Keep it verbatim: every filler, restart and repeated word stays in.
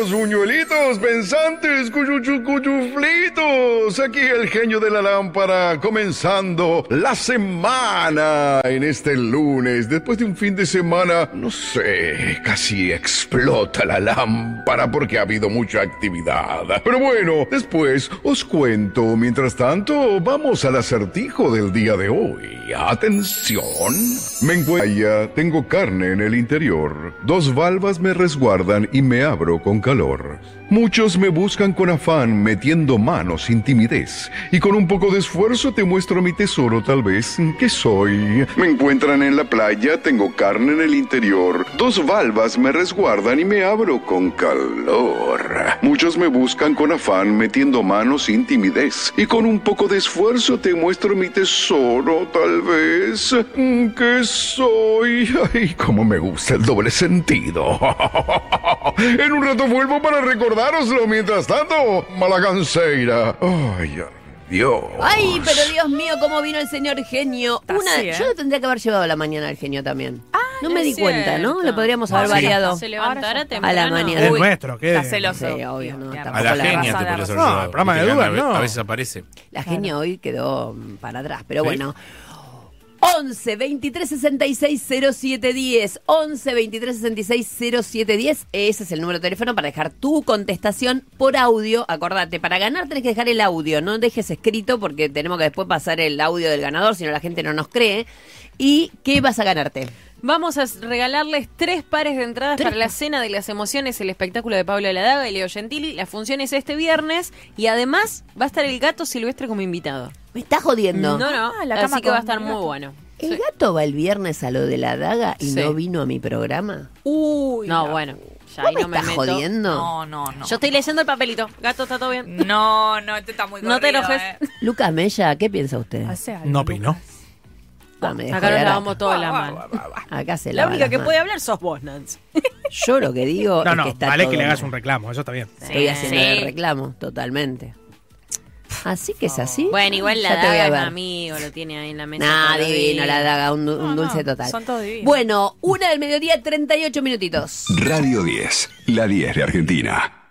buenos buñuelitos, pensantes, cuyuchuflitos. Aquí el genio de la lámpara, comenzando la semana en este lunes. Después de un fin de semana, no sé, casi explota la lámpara porque ha habido mucha actividad. Pero bueno, después os cuento. Mientras tanto, vamos al acertijo del día de hoy. Atención. Me encuentro, tengo carne en el interior. Dos valvas me resguardan y me abro con calor. Muchos me buscan con afán, metiendo manos sin timidez. Y con un poco de esfuerzo te muestro mi tesoro, tal vez. ¿Qué soy? Me encuentran en la playa, tengo carne en el interior. Dos valvas me resguardan y me abro con calor. Muchos me buscan con afán, metiendo manos sin timidez. Y con un poco de esfuerzo te muestro mi tesoro, tal vez. ¿Qué soy? Ay, cómo me gusta el doble sentido. En un rato vuelvo para recordároslo. Mientras tanto, Malaganceira. Ay, Dios. Ay, pero Dios mío, cómo vino el señor genio. Una, así, ¿eh? Yo lo tendría que haber llevado a la mañana al genio también. Ah, no me di cierto. cuenta, ¿no? Lo podríamos haber Sí. variado. Se levantará temprano. A la mañana. Es Uy, nuestro, ¿qué? Está celoso. Sí, obvio, no, Ya, tampoco A la la genia vas a te dar podrías haber razón. llevado. No, programa de Viste que dudas, anda- no. A veces aparece. La genia hoy quedó mm, para atrás, pero ¿Sí? bueno. once, veintitrés, sesenta y seis, cero siete diez. once, veintitrés, sesenta y seis, cero siete diez. Ese es el número de teléfono para dejar tu contestación por audio. Acordate, para ganar tenés que dejar el audio. No dejes escrito porque tenemos que después pasar el audio del ganador, si no la gente no nos cree. ¿Y qué vas a ganarte? Vamos a regalarles tres pares de entradas Tres para la Cena de las Emociones, el espectáculo de Pablo Ladaga y Leo Gentili. La función es este viernes y además va a estar el Gato Silvestre como invitado. ¿Me estás jodiendo? No, no, Ah, la así cama que va a con estar el muy gato. bueno. ¿El Sí. gato va el viernes a lo de la daga y Sí. no vino a mi programa? Uy. No, la- bueno, ya ¿Vos ahí me no me estás meto. jodiendo? No, no, no. Yo estoy leyendo el papelito. Gato, ¿está todo bien? No, no, este está muy No te corrido, enojes. eh. Lucas Mella, ¿qué piensa usted? Hace algo, No opino. Ah, me dejó Acá de nos hablar. lavamos toda la mano. Acá se La lava única las que manos. puede hablar sos vos, Nancy. Yo lo que digo No, es no, que está vale todo que le hagas mal. un reclamo, eso está bien. Estoy haciendo Sí. el reclamo, totalmente. Así que es así. Bueno, igual la Ya te voy a daga es ver. un amigo, lo tiene ahí en la mesa. Nah, todos los divino, días. la daga, un, du- un No, dulce no, total. son todos divinos. Bueno, una del mediodía, treinta y ocho minutitos. Radio diez, la diez de Argentina.